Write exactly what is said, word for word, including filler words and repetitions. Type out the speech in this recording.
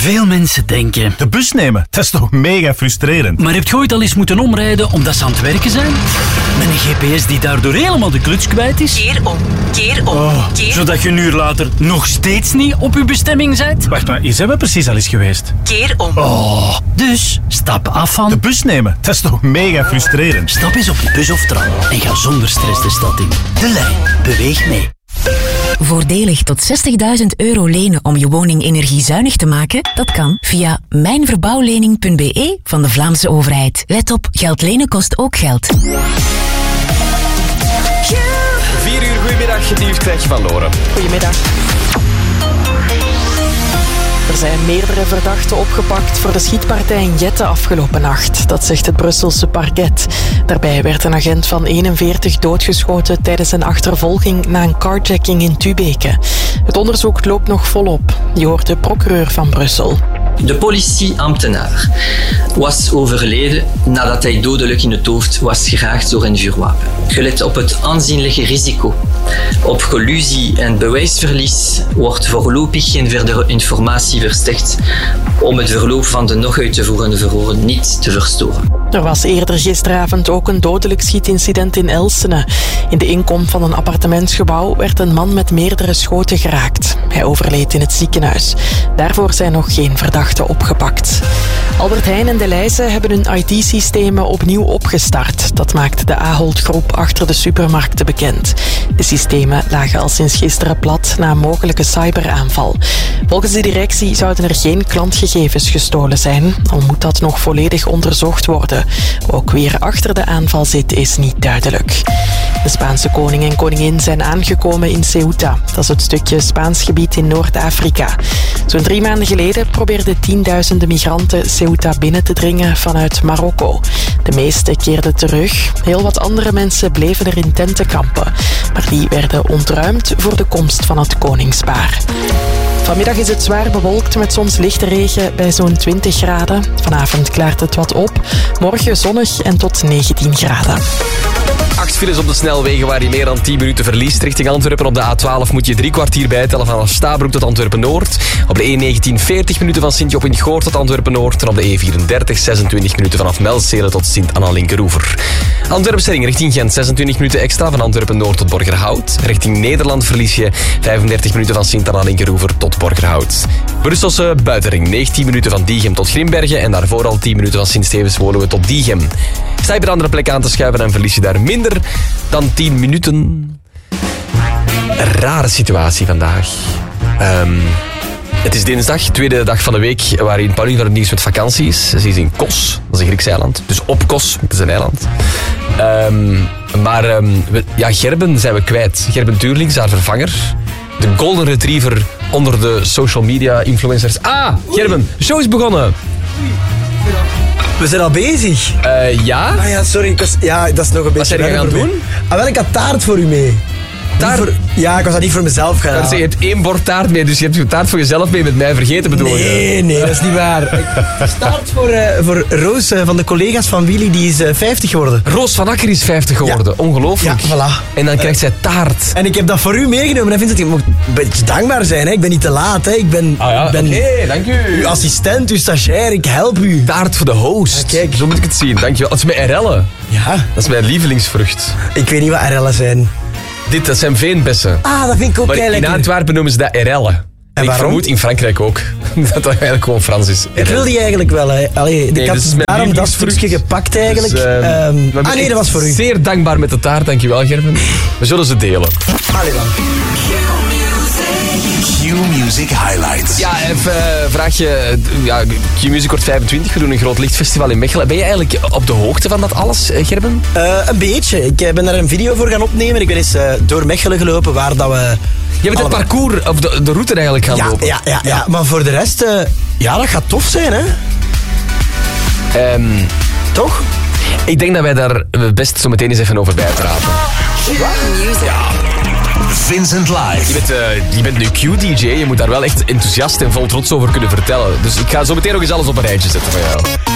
Veel mensen denken... De bus nemen, dat is toch mega frustrerend. Maar heb je ooit al eens moeten omrijden omdat ze aan het werken zijn? Met een G P S die daardoor helemaal de kluts kwijt is? Keer om, keer om, Oh, keer... zodat je een uur later nog steeds niet op je bestemming bent? Wacht maar, hier zijn we precies al eens geweest. Keer om. Oh, dus stap af van... De bus nemen, dat is toch mega frustrerend. Stap eens op de bus of tram en ga zonder stress de stad in. De Lijn, beweeg mee. Voordelig tot zestigduizend euro lenen om je woning energiezuinig te maken? Dat kan via mijnverbouwlening punt b e van de Vlaamse overheid. Let op, geld lenen kost ook geld. Vier uur, goedemiddag. Het nieuws krijg je van Lore. Goedemiddag. Er zijn meerdere verdachten opgepakt voor de schietpartij in Jette afgelopen nacht. Dat zegt het Brusselse parket. Daarbij werd een agent van eenenveertig doodgeschoten tijdens een achtervolging na een carjacking in Tubeke. Het onderzoek loopt nog volop. Je hoort de procureur van Brussel. De politieambtenaar was overleden nadat hij dodelijk in het hoofd was geraakt door een vuurwapen. Gelet op het aanzienlijke risico op collusie en bewijsverlies wordt voorlopig geen verdere informatie verstrekt om het verloop van de nog uit te voeren verhoren niet te verstoren. Er was eerder gisteravond ook een dodelijk schietincident in Elsene. In de inkom van een appartementsgebouw werd een man met meerdere schoten geraakt. Hij overleed in het ziekenhuis. Daarvoor zijn nog geen verdachten opgepakt. Albert Heijn en Delhaize hebben hun I T-systemen opnieuw opgestart. Dat maakt de Ahold-groep achter de supermarkten bekend. De systemen lagen al sinds gisteren plat na een mogelijke cyberaanval. Volgens de directie zouden er geen klantgegevens gestolen zijn, al moet dat nog volledig onderzocht worden. Ook wie er achter de aanval zit is niet duidelijk. De Spaanse koning en koningin zijn aangekomen in Ceuta. Dat is het stukje Spaans gebied in Noord-Afrika. Zo'n drie maanden geleden probeerden tienduizenden migranten Ceuta binnen te dringen vanuit Marokko. De meeste keerden terug. Heel wat andere mensen bleven er in tenten kampen. Maar die werden ontruimd voor de komst van het koningspaar. Vanmiddag is het zwaar bewolkt met soms lichte regen bij zo'n twintig graden. Vanavond klaart het wat op. Morgen zonnig en tot negentien graden. Acht files op de snelwegen waar je meer dan tien minuten verliest. Richting Antwerpen op de A twaalf moet je drie kwartier bijtellen vanaf Stabroek tot Antwerpen-Noord. Op de E negentien veertig minuten van Sint-Job in Goort tot Antwerpen-Noord. En op de E vierendertig zesentwintig minuten vanaf Melzelen tot Sint-Anna-Linkeroever. Antwerpen-Stelling richting Gent zesentwintig minuten extra van Antwerpen-Noord tot Borgerhout. Richting Nederland verlies je vijfendertig minuten van Sint-Anna-Linkeroever tot Borgerhout. Brusselse buitenring negentien minuten van Diegem tot Grimbergen. En daarvoor al tien minuten van Sint-Stevens-Woluwe tot Diegem. Sta je bij de andere plek aan te schuiven en verlies je daar minder dan tien minuten. Een rare situatie vandaag. Um, het is dinsdag, tweede dag van de week waarin Pauline van het Nieuws met vakantie is. Ze is in Kos, dat is een Grieks eiland. Dus op Kos, het is een eiland. Um, maar um, we, ja, Gerben zijn we kwijt. Gerben Tuurlings, haar vervanger. De golden retriever onder de social media influencers. Ah, Gerben, de show is begonnen. We zijn al bezig. Uh, ja? Ah ja, sorry. Ik was, ja, dat is nog een beetje... Wat zijn jullie gaan doen? Ah, wel, ik had taart voor u mee. Taart? Voor, ja, ik was dat niet voor mezelf gaan halen. Je hebt één bord taart mee, dus je hebt je taart voor jezelf mee met mij vergeten, bedoel je? Nee, nee, dat is niet waar. Ik, taart voor, uh, voor Roos uh, van de collega's van Willy, die is uh, vijftig geworden. Roos van Akker is vijftig geworden, ja. Ongelooflijk. Ja, voilà. En dan krijgt zij taart. En ik heb dat voor u meegenomen. En vindt het, je moet een beetje dankbaar zijn. Hè. Ik ben niet te laat. Hè. Ik ben, ah, ja, ben okay, dank u. uw assistent, uw stagiair. Ik help u. Taart voor de host. Ja, kijk. Zo moet ik het zien, dankjewel. Dat is mijn arellen. Ja. Dat is mijn lievelingsvrucht. Ik weet niet wat arellen zijn. Dit, dat zijn veenbessen. Ah, dat vind ik ook maar heel lekker. In Antwerpen noemen ze dat arellen. En ik vermoed in Frankrijk ook. Dat dat eigenlijk gewoon Frans is. Ik wil die eigenlijk wel. Hè. Allee, ik nee, had dus daarom dat stukje gepakt eigenlijk. Dus, uh, um, ah nee, dat was voor u. Zeer dankbaar met de taart, dankjewel Gerben. We zullen ze delen. Allee dan. Q-Music Highlights. Ja, even uh, vraag je. Ja, Q-Music wordt vijfentwintig. We doen een groot lichtfestival in Mechelen. Ben je eigenlijk op de hoogte van dat alles, Gerben? Uh, een beetje. Ik ben daar een video voor gaan opnemen. Ik ben eens uh, door Mechelen gelopen waar dat we... Je bent het parcours, of de, de route eigenlijk gaan ja, lopen. Ja, ja, ja, ja. Maar voor de rest, uh, ja, dat gaat tof zijn, hè? Um, Toch? Ik denk dat wij daar best zo meteen eens even over bijpraten. Ja. Vincent Live. Je bent, uh, je bent nu Q-D J. Je moet daar wel echt enthousiast en vol trots over kunnen vertellen. Dus ik ga zo meteen nog eens alles op een rijtje zetten van jou.